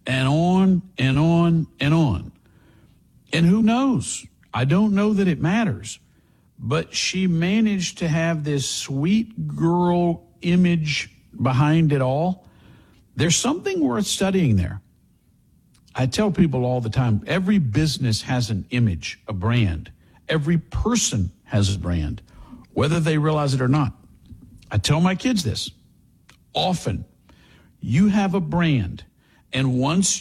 and on and on and on. And who knows? I don't know that it matters. But she managed to have this sweet girl image behind it all. There's something worth studying there. I tell people all the time, every business has an image, a brand. Every person has a brand, whether they realize it or not. I tell my kids this often. You have a brand, and once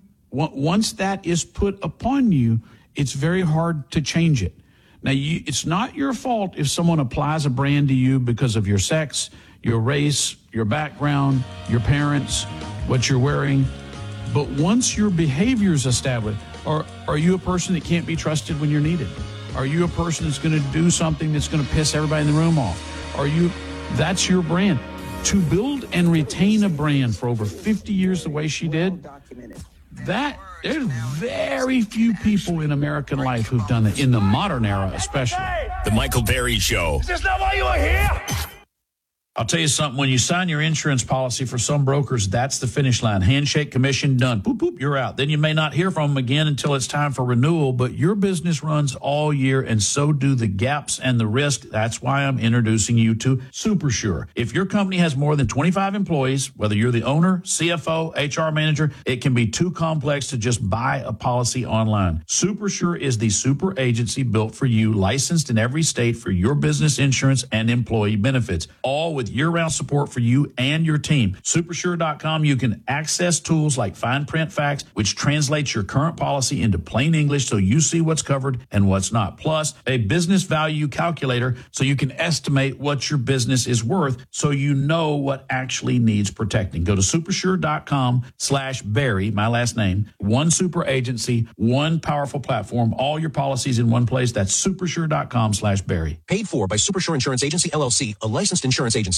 that is put upon you, it's very hard to change it. Now, it's not your fault if someone applies a brand to you because of your sex, your race, your background, your parents, what you're wearing. But once your behavior is established, are you a person that can't be trusted when you're needed? Are you a person that's going to do something that's going to piss everybody in the room off? That's your brand. To build and retain a brand for over 50 years the way she did, there's very few people in American life who've done it, in the modern era especially. The Michael Berry Show. Is this not why you are here? I'll tell you something. When you sign your insurance policy, for some brokers, that's the finish line. Handshake, commission, done. Boop, boop, you're out. Then you may not hear from them again until it's time for renewal, but your business runs all year, and so do the gaps and the risk. That's why I'm introducing you to SuperSure. If your company has more than 25 employees, whether you're the owner, CFO, HR manager, it can be too complex to just buy a policy online. SuperSure is the super agency built for you, licensed in every state for your business insurance and employee benefits, all with year-round support for you and your team. Supersure.com, you can access tools like Fine Print Facts, which translates your current policy into plain English so you see what's covered and what's not. Plus, a business value calculator so you can estimate what your business is worth so you know what actually needs protecting. Go to supersure.com/Barry, my last name. One super agency, one powerful platform, all your policies in one place. That's supersure.com/Barry. Paid for by Supersure Insurance Agency, LLC, a licensed insurance agency.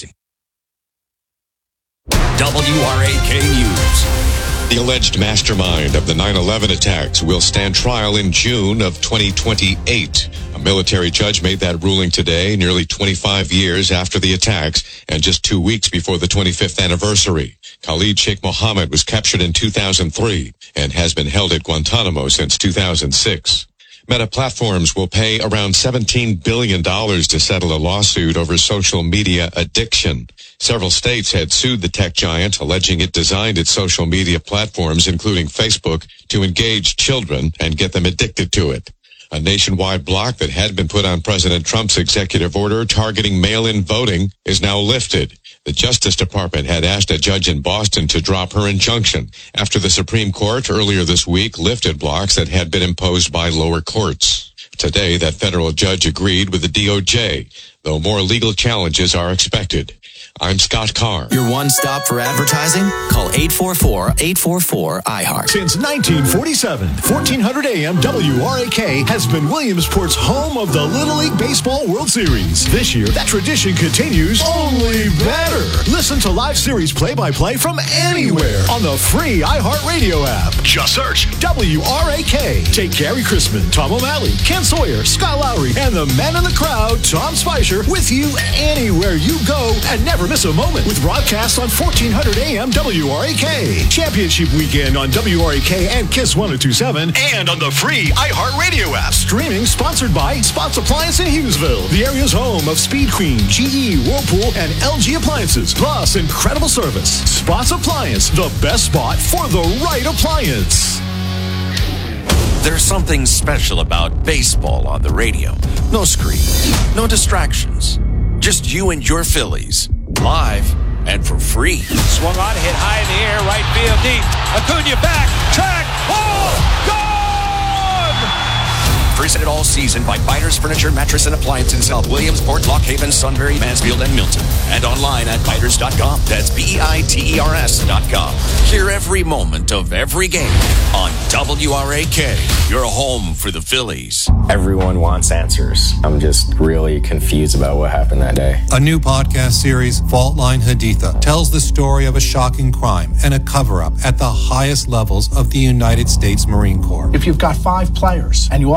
WRAK News. The alleged mastermind of the 9/11 attacks will stand trial in June of 2028. A military judge made that ruling today, nearly 25 years after the attacks and just 2 weeks before the 25th anniversary. Khalid Sheikh Mohammed was captured in 2003 and has been held at Guantanamo since 2006. Meta Platforms will pay around $17 billion to settle a lawsuit over social media addiction. Several states had sued the tech giant, alleging it designed its social media platforms, including Facebook, to engage children and get them addicted to it. A nationwide block that had been put on President Trump's executive order targeting mail-in voting is now lifted. The Justice Department had asked a judge in Boston to drop her injunction after the Supreme Court earlier this week lifted blocks that had been imposed by lower courts. Today, that federal judge agreed with the DOJ, though more legal challenges are expected. I'm Scott Carr. Your one stop for advertising? Call 844-844-IHEART. Since 1947, 1400 AM WRAK has been Williamsport's home of the Little League Baseball World Series. This year, that tradition continues, only better. Listen to live series play-by-play from anywhere on the free iHeartRadio app. Just search WRAK. Take Gary Chrisman, Tom O'Malley, Ken Sawyer, Scott Lowry, and the man in the crowd, Tom Spicer, with you anywhere you go and never miss a moment with broadcasts on 1400 AM WRAK. Championship weekend on WRAK and KISS 1027 and on the free iHeartRadio app. Streaming sponsored by Spots Appliance in Hughesville, the area's home of Speed Queen, GE, Whirlpool, and LG appliances. Plus incredible service. Spots Appliance, the best spot for the right appliance. There's something special about baseball on the radio. No screen, no distractions. Just you and your Phillies. Live and for free. Swung on, hit high in the air, right field deep. Acuna back, track, gone! Presented all season by Biters Furniture, Mattress, and Appliance in South Williamsport, Lock Haven, Sunbury, Mansfield, and Milton. And online at biters.com. That's BEITERS.com. Hear every moment of every game on WRAK, your home for the Phillies. Everyone wants answers. I'm just really confused about what happened that day. A new podcast series, Fault Line Haditha, tells the story of a shocking crime and a cover-up at the highest levels of the United States Marine Corps. If you've got 5 players and you offer them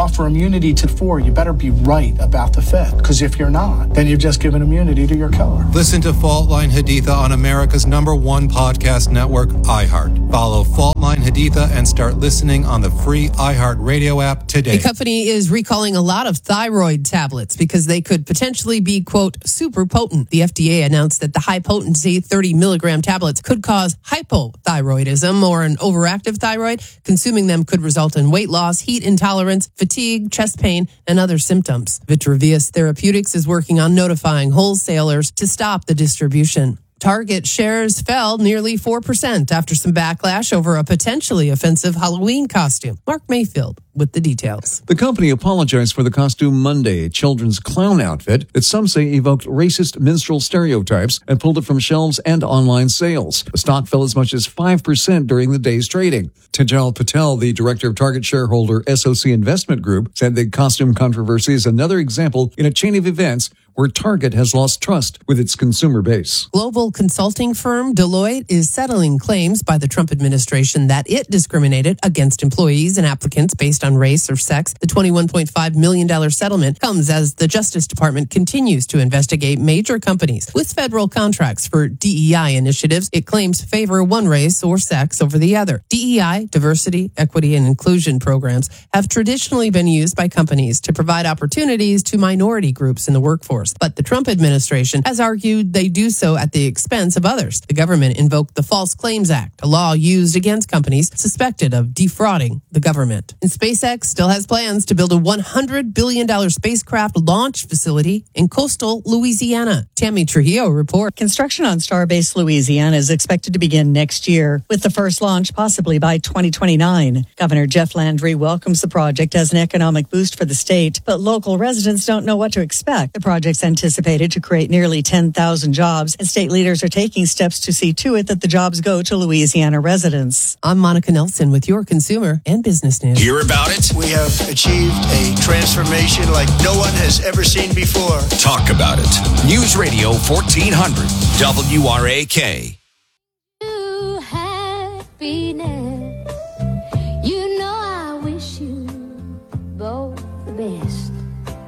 immunity to 4, you better be right about the 5th. Because if you're not, then you've just given immunity to your killer. Listen to Fault Line Haditha on America's #1 podcast network, iHeart. Follow Fault Line Haditha and start listening on the free iHeart Radio app today. The company is recalling a lot of thyroid tablets because they could potentially be, quote, super potent. The FDA announced that the high-potency 30-milligram tablets could cause hypothyroidism, or an overactive thyroid. Consuming them could result in weight loss, heat intolerance, fatigue, chest pain, and other symptoms. Vitruvius Therapeutics is working on notifying wholesalers to stop the distribution. Target shares fell nearly 4% after some backlash over a potentially offensive Halloween costume. Mark Mayfield with the details. The company apologized for the costume Monday, a children's clown outfit that some say evoked racist minstrel stereotypes, and pulled it from shelves and online sales. The stock fell as much as 5% during the day's trading. Tejal Patel, the director of Target shareholder SOC Investment Group, said the costume controversy is another example in a chain of events where Target has lost trust with its consumer base. Global consulting firm Deloitte is settling claims by the Trump administration that it discriminated against employees and applicants based on race or sex. The $21.5 million settlement comes as the Justice Department continues to investigate major companies with federal contracts for DEI initiatives it claims favor one race or sex over the other. DEI, diversity, equity, and inclusion programs have traditionally been used by companies to provide opportunities to minority groups in the workforce. But the Trump administration has argued they do so at the expense of others. The government invoked the False Claims Act, a law used against companies suspected of defrauding the government. And SpaceX still has plans to build a $100 billion spacecraft launch facility in coastal Louisiana. Tammy Trujillo reports. Construction on Starbase Louisiana is expected to begin next year, with the first launch possibly by 2029. Governor Jeff Landry welcomes the project as an economic boost for the state, but local residents don't know what to expect. The project's anticipated to create nearly 10,000 jobs, and state leaders are taking steps to see to it that the jobs go to Louisiana residents. I'm Monica Nelson with your consumer and business news. Hear about it? We have achieved a transformation like no one has ever seen before. Talk about it. News Radio 1400, WRAK.